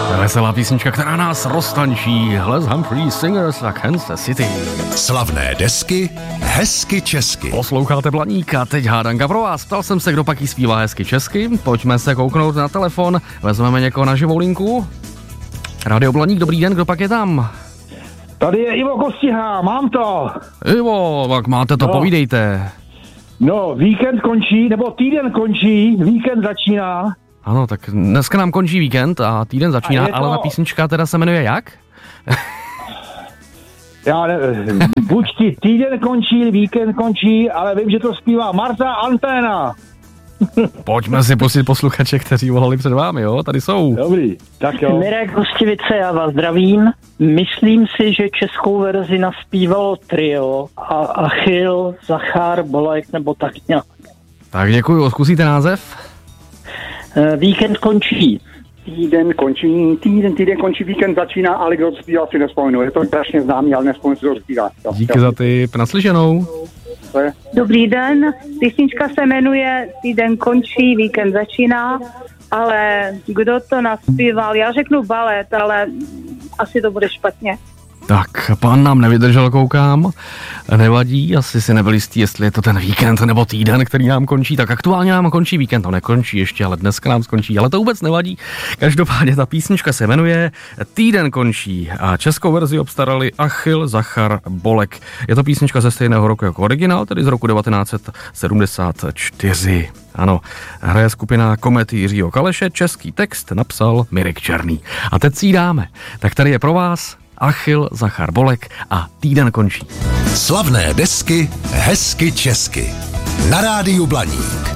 Veselá písnička, která nás roztančí. Les Humphrey Singers a Kansas City. Slavné desky, hezky česky. Posloucháte Blaníka, teď hádanka pro vás. Ptal jsem se, kdo pak jí zpívá hezky česky. Pojďme se kouknout na telefon. Vezmeme někoho na živou linku. Radio Blaník, dobrý den, kdo pak je tam? Tady je Ivo Kostiha, mám to. Ivo, tak máte to, povídejte. No, víkend končí, nebo týden končí, víkend začíná. Ano, tak dneska nám končí víkend a týden začíná, ale ta písnička teda se jmenuje jak? Já nevím, buď ti týden končí, víkend končí, ale vím, že to zpívá Marta Anténa. Pojďme si pustit posluchače, kteří volali před vámi, jo? Tady jsou. Dobrý, tak jo. Mirek Hostivice, já vás zdravím. Myslím si, že českou verzi naspívalo trio a Achil, Zachar, Bolek nebo tak nějak. Tak děkuju, zkusíte název? Víkend končí. Týden končí, víkend začíná, ale kdo to zpívá, si nespomenu. Je to strašně známý, ale nespomenu, si to zpívá. Díky za tip, naslyšenou. Dobrý den, písnička se jmenuje Týden končí, víkend začíná, ale kdo to naspíval? Já řeknu Balet, ale asi to bude špatně. Tak, pán nám nevydržel, koukám. Nevadí, asi si nebyl jistý, jestli je to ten víkend nebo týden, který nám končí. Tak aktuálně nám končí víkend, to nekončí ještě, ale dneska nám skončí, ale to vůbec nevadí. Každopádně ta písnička se jmenuje Týden končí a českou verzi obstarali Achil, Zachar, Bolek. Je to písnička ze stejného roku jako originál, tedy z roku 1974. Ano, hraje skupina Komety Jiřího Kaleše, český text napsal Mirek Černý. A teď si dáme. Tak tady je pro vás Achil, Zachar, Bolek a Týden končí. Slavné desky, hezky česky. Na rádiu Blaník.